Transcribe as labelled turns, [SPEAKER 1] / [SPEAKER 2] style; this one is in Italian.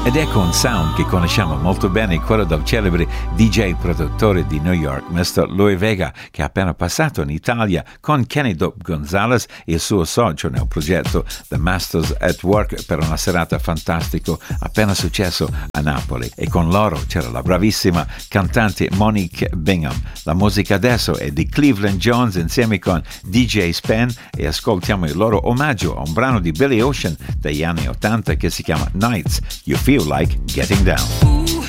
[SPEAKER 1] Ed ecco un sound che conosciamo molto bene, quello del celebre DJ produttore di New York, Mr. Louie Vega, che è appena passato in Italia con Kenny Dope Gonzalez e il suo socio nel progetto The Masters at Work per una serata fantastico appena successo a Napoli. E con loro c'era la bravissima cantante Monique Bingham. La musica adesso è di Cleveland Jones insieme con DJ Spen e ascoltiamo il loro omaggio a un brano di Billy Ocean degli anni 80 che si chiama Nights You Feel Like Getting Down.